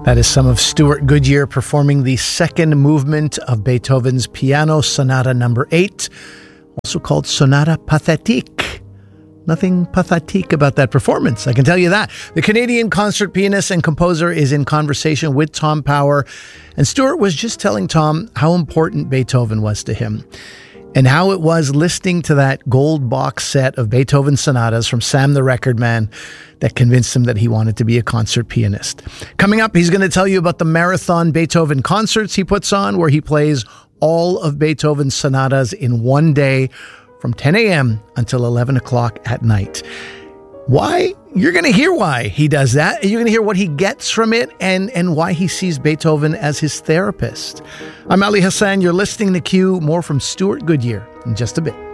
That is some of Stuart Goodyear performing the second movement of Beethoven's Piano Sonata No. 8, also called Sonata Pathétique. Nothing pathetic about that performance, I can tell you that. The Canadian concert pianist and composer is in conversation with Tom Power, and Stuart was just telling Tom how important Beethoven was to him, and how it was listening to that gold box set of Beethoven sonatas from Sam the Record Man that convinced him that he wanted to be a concert pianist. Coming up, he's going to tell you about the marathon Beethoven concerts he puts on, where he plays all of Beethoven's sonatas in one day from 10 a.m. until 11 o'clock at night. Why? You're going to hear why he does that. You're going to hear what he gets from it and why he sees Beethoven as his therapist. I'm Ali Hassan. You're listening to Q. More from Stuart Goodyear in just a bit.